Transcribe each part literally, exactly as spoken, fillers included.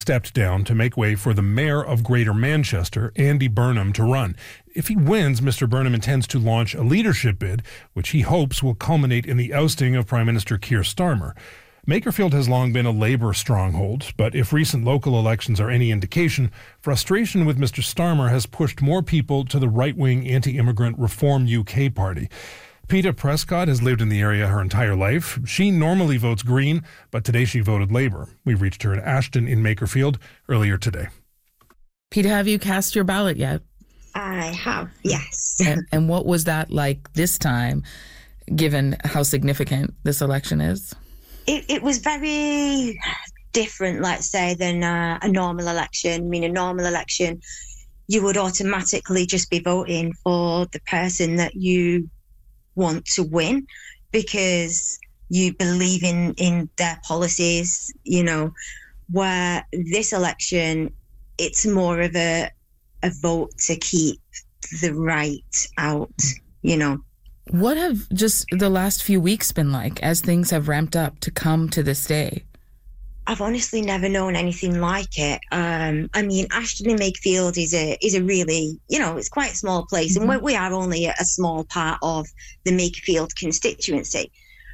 stepped down to make way for the Mayor of Greater Manchester, Andy Burnham, to run. If he wins, Mister Burnham intends to launch a leadership bid, which he hopes will culminate in the ousting of Prime Minister Keir Starmer. Makerfield has long been a Labour stronghold, but if recent local elections are any indication, frustration with Mister Starmer has pushed more people to the right-wing anti-immigrant Reform U K party. Peta Prescott has lived in the area her entire life. She normally votes Green, but today she voted Labour. We reached her at Ashton in Makerfield earlier today. Peta, have you cast your ballot yet? I have, yes. And, and what was that like this time, given how significant this election is? It, it was very different, let's say, than uh, a normal election. I mean, a normal election, you would automatically just be voting for the person that you want to win because you believe in, in their policies, you know, where this election, it's more of a, a vote to keep the right out, you know. What have just the last few weeks been like as things have ramped up to come to this day? I've honestly never known anything like it. Um, I mean, Ashton in Makefield is a is a really, you know, it's quite a small place, mm-hmm. and we, we are only a small part of the Makefield constituency.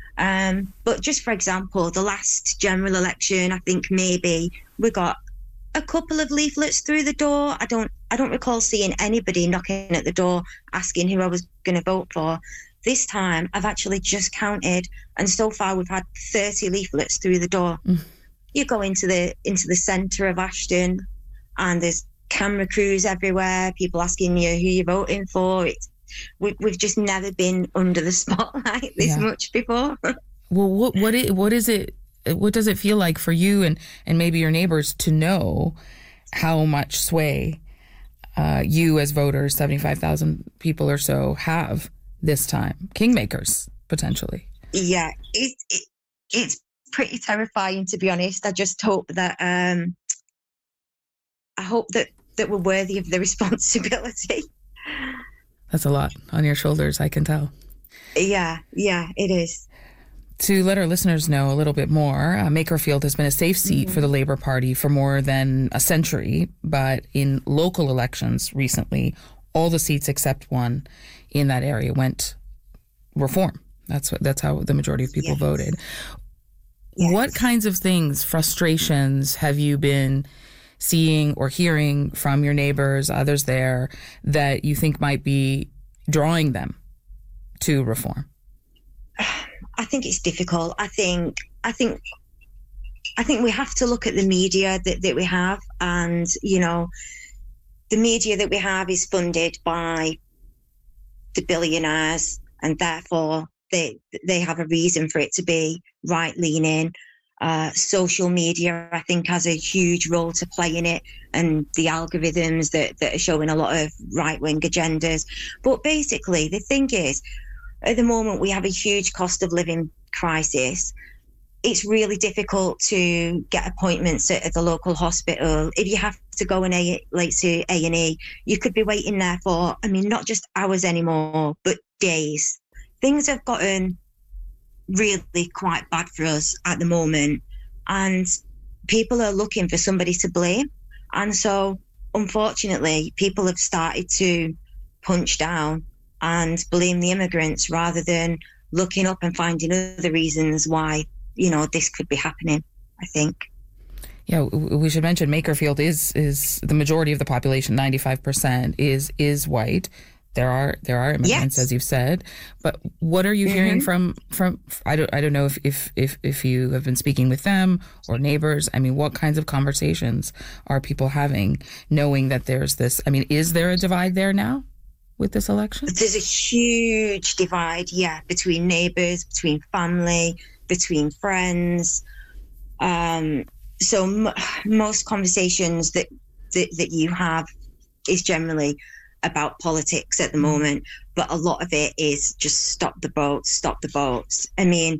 Um, but just for example, the last general election, I think maybe we got a couple of leaflets through the door. I don't I don't recall seeing anybody knocking at the door asking who I was going to vote for. This time, I've actually just counted, and so far we've had thirty leaflets through the door. Mm. You go into the into the centre of Ashton, and there's camera crews everywhere, people asking you who you're voting for. It's, we, we've just never been under the spotlight this yeah. much before. Well, what what is, what is it? What does it feel like for you and, and maybe your neighbours to know how much sway uh, you as voters, seventy-five thousand people or so, have this time? Kingmakers, potentially. Yeah, it, it, it's pretty terrifying, to be honest. I just hope that um, I hope that, that we're worthy of the responsibility. That's a lot on your shoulders, I can tell. Yeah, yeah, it is. To let our listeners know a little bit more, uh, Makerfield has been a safe seat mm-hmm. for the Labour Party for more than a century, but in local elections recently, all the seats except one in that area went Reform. That's what, that's how the majority of people yes. voted. Yes. What kinds of things, frustrations, have you been seeing or hearing from your neighbours, others there, that you think might be drawing them to Reform? I think it's difficult. I think, I think, I think we have to look at the media that, that we have, and you know, the media that we have is funded by the billionaires, and therefore they they have a reason for it to be right leaning. Uh, social media, I think, has a huge role to play in it, and the algorithms that, that are showing a lot of right wing agendas. But basically, the thing is, at the moment, we have a huge cost of living crisis. It's really difficult to get appointments at, at the local hospital. If you have to go in a, like to A and E, you could be waiting there for, I mean, not just hours anymore, but days. Things have gotten really quite bad for us at the moment, and people are looking for somebody to blame. And so, unfortunately, people have started to punch down and blame the immigrants rather than looking up and finding other reasons why, you know, this could be happening, I think. Yeah, we should mention Makerfield is is the majority of the population, ninety-five percent, is is white. There are there are immigrants, yes. as you've said. But what are you mm-hmm. hearing from from? I don't I don't know if, if if if you have been speaking with them or neighbors. I mean, what kinds of conversations are people having, knowing that there's this? I mean, is there a divide there now with this election? There's a huge divide, yeah, between neighbors, between family, between friends. Um, so m- most conversations that, that that you have is generally about politics at the moment, but a lot of it is just stop the boats, stop the boats. I mean,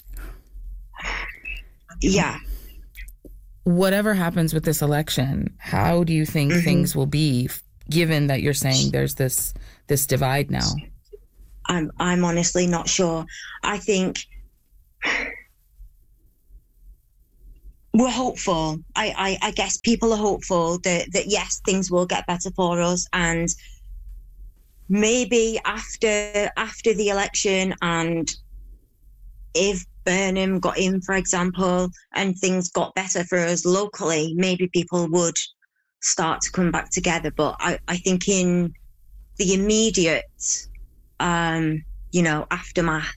yeah. Whatever happens with this election, how do you think mm-hmm. things will be, given that you're saying there's this this divide now? I'm I'm honestly not sure. I think we're hopeful. I, I, I guess people are hopeful that, that, yes, things will get better for us. And maybe after after the election, and if Burnham got in, for example, and things got better for us locally, maybe people would start to come back together. But I, I think in the immediate, um, you know, aftermath,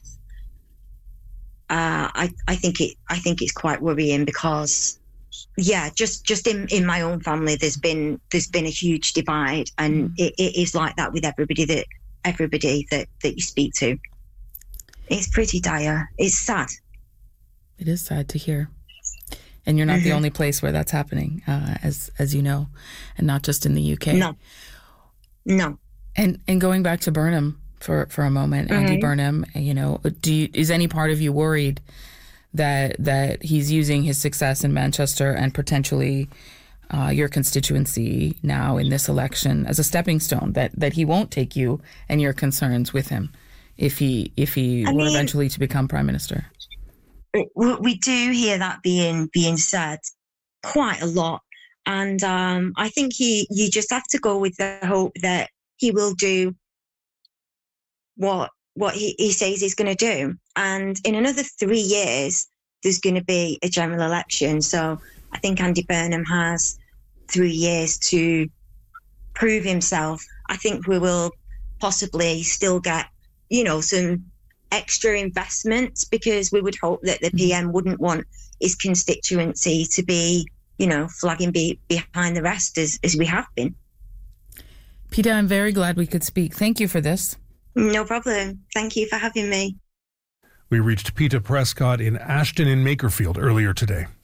uh, I, I think it, I think it's quite worrying because, yeah, just, just in, in my own family, there's been, there's been a huge divide, and mm. it, it is like that with everybody that, everybody that, that you speak to. It's pretty dire. It's sad. It is sad to hear. And you're not mm-hmm. the only place where that's happening, uh, as as you know, and not just in the U K. No. No. And and going back to Burnham for, for a moment, mm-hmm. Andy Burnham, you know, do you, is any part of you worried that that he's using his success in Manchester and potentially uh, your constituency now in this election as a stepping stone, that, that he won't take you and your concerns with him if he if he I were mean, eventually to become Prime Minister? We do hear that being being said quite a lot, and um, I think he you just have to go with the hope that he will do what what he, he says he's going to do. And in another three years, there's going to be a general election. So I think Andy Burnham has three years to prove himself. I think we will possibly still get, you know, some extra investment, because we would hope that the P M wouldn't want his constituency to be, you know, flagging be, behind the rest as, as we have been. Peta, I'm very glad we could speak. Thank you for this. No problem. Thank you for having me. We reached Peta Prescott in Ashton in Makerfield earlier today.